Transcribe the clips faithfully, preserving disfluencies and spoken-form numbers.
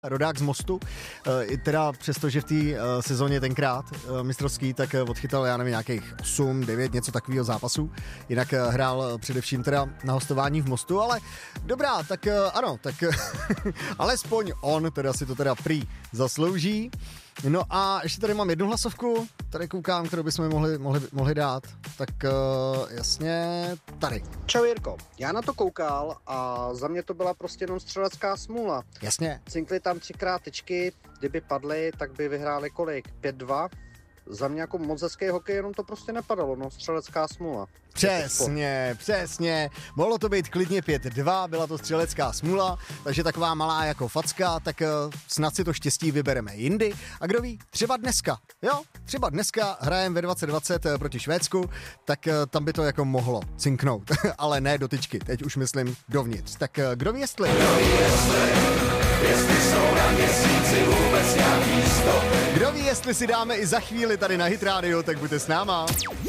Rodák z Mostu, i teda přesto, že v té sezóně tenkrát mistrovský, tak odchytal, já nevím, nějakých osm, devět, něco takového zápasů. Jinak hrál především teda na hostování v Mostu, ale dobrá, tak ano, tak alespoň on teda si to teda prý zaslouží. No a ještě tady mám jednu hlasovku, tady koukám, kterou bychom mohli, mohli, mohli dát. Tak uh, jasně, tady. Čau Jirko, já na to koukal a za mě to byla prostě jenom střelecká smůla. Jasně. Cinkli tam třikrát tyčky, kdyby padly, tak by vyhráli kolik? pět dva. Za mě jako moc hezký hokej, jenom to prostě nepadalo, no, střelecká smůla. Přesně, přesně. Mohlo to být klidně pět dva, byla to střelecká smůla, takže taková malá jako facka, tak uh, snad si to štěstí vybereme jindy. A kdo ví, třeba dneska, jo, třeba dneska hrajeme ve dvacet dvacet proti Švédsku, tak uh, tam by to jako mohlo cinknout, ale ne do tyčky, teď už myslím dovnitř. Tak uh, kdo ví, jestli... Kdo ví, jestli, jestli jsou na měsíci vůbec nějaký stop. Kdo ví, jestli si dáme i za chvíli tady na Hit Radio, tak buďte s náma.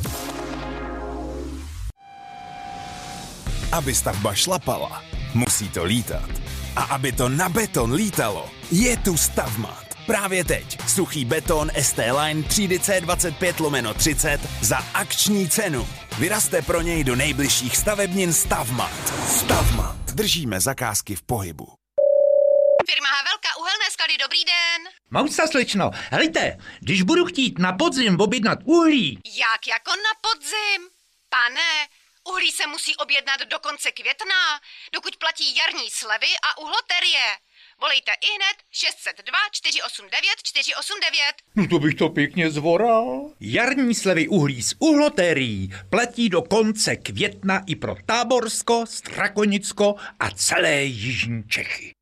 Aby stavba šlapala, musí to lítat. A aby to na beton lítalo, je tu Stavmat. Právě teď suchý beton S T Line třídy C dvacet pět lomeno třicet za akční cenu. Vyrazte pro něj do nejbližších stavebnin Stavmat. Stavmat. Držíme zakázky v pohybu. Firma Havelka, uhelné sklady, dobrý den. Mousa slečno, helejte, když budu chtít na podzim objednat uhlí. Jak jako na podzim? Pane, uhlí se musí objednat do konce května, dokud platí jarní slevy a uhloterie. Volejte ihned šest set dva čtyři osm devět čtyři osm devět. No to bych to pěkně zvoral. Jarní slevy uhlí z uhloterií platí do konce května i pro Táborsko, Strakonicko a celé jižní Čechy.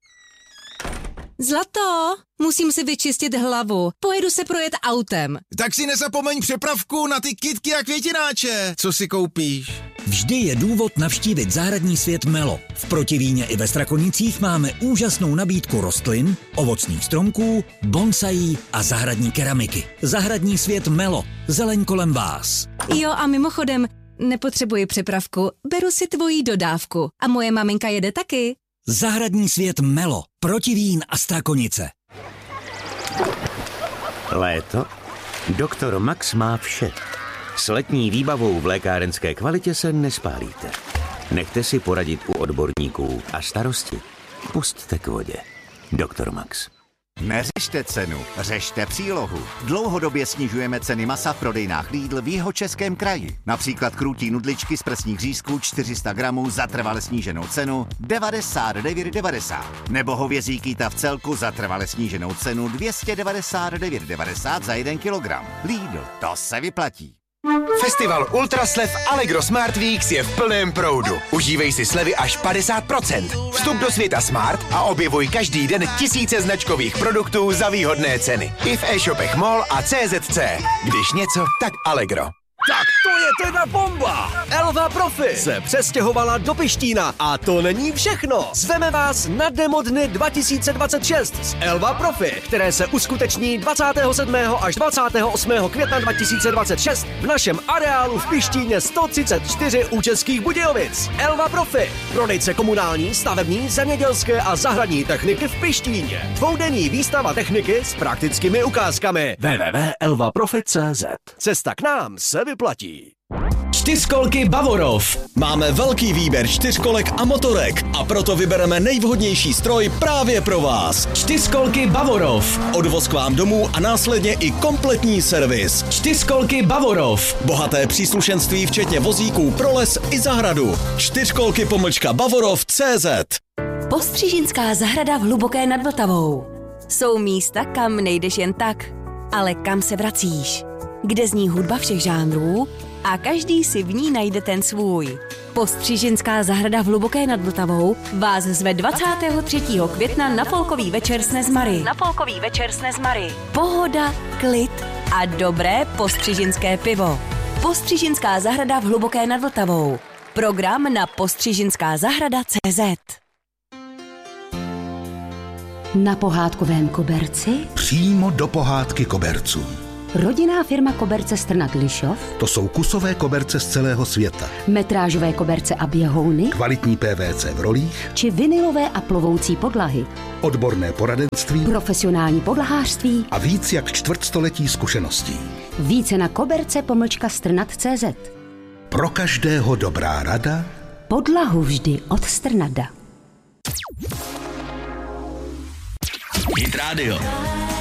Zlato, musím si vyčistit hlavu. Pojedu se projet autem. Tak si nezapomeň přepravku na ty kytky a květináče. Co si koupíš? Vždy je důvod navštívit zahradní svět Melo. V Protivíně i ve Strakonicích máme úžasnou nabídku rostlin, ovocných stromků, bonsaí a zahradní keramiky. Zahradní svět Melo. Zeleň kolem vás. Jo, a mimochodem, nepotřebuji přepravku. Beru si tvoji dodávku. A moje maminka jede taky. Zahradní svět Melo. Protivín a Strakonice. Léto? Doktor Max má vše. S letní výbavou v lékárenské kvalitě se nespálíte. Nechte si poradit u odborníků a starosti pusťte k vodě. Doktor Max. Neřešte cenu, řešte přílohu. Dlouhodobě snižujeme ceny masa v prodejnách Lidl v Jihočeském kraji. Například krůtí nudličky z prsních řízků čtyři sta gramů za trvale sníženou cenu devadesát devět devadesát. Nebo hovězí kýta v celku za trvale sníženou cenu dvě stě devadesát devět devadesát za jeden kilogram. Lidl, to se vyplatí. Festival Ultraslev Allegro Smart Weeks je v plném proudu. Užívej si slevy až padesát procent. Vstup do světa Smart a objevuj každý den tisíce značkových produktů za výhodné ceny. I v e-shopech MOL a C Z C. Když něco, tak Allegro. Tak to je teda bomba! Elva Profi se přestěhovala do Pištína a to není všechno. Zveme vás na Demo dny dva tisíce dvacet šest z Elva Profi, které se uskuteční dvacátého sedmého až dvacátého osmého května dva tisíce dvacet šest v našem areálu v Pištíně sto třicet čtyři u Českých Budějovic. Elva Profi, prodejce komunální, stavební, zemědělské a zahradní techniky v Pištíně. Dvoudenní výstava techniky s praktickými ukázkami. w w w tečka elva profi tečka c z. Cesta k nám se vyplatí. Čtyřkolky Bavorov. Máme velký výběr čtyřkolek a motorek a proto vybereme nejvhodnější stroj právě pro vás. Čtyřkolky Bavorov. Odvoz k vám domů a následně i kompletní servis. Čtyřkolky Bavorov. Bohaté příslušenství včetně vozíků pro les i zahradu. Čtyřkolky pomlčka Bavorov tečka cé zet. Postřižinská zahrada v Hluboké nad Vltavou. Jsou místa, kam nejdeš jen tak, ale kam se vracíš. Kde zní hudba všech žánrů a každý si v ní najde ten svůj. Postřižinská zahrada v Hluboké nad Vltavou vás zve dvacátého třetího května na folkový večer s Nezmary. Na folkový večer s Nezmary. Pohoda, klid a dobré postřižinské pivo. Postřižinská zahrada v Hluboké nad Vltavou. Program na postřižinská zahrada tečka cé zet. Na pohádkovém koberci? Přímo do pohádky koberců. Rodinná firma koberce Strnad Lišov. To jsou kusové koberce z celého světa. Metrážové koberce a běhouny. Kvalitní P V C v rolích. Či vinylové a plovoucí podlahy. Odborné poradenství. Profesionální podlahářství. A víc jak čtvrtstoletí zkušeností. Více na koberce pomlčka strnad tečka cé zet. Pro každého dobrá rada. Podlahu vždy od Strnada. Hit Radio.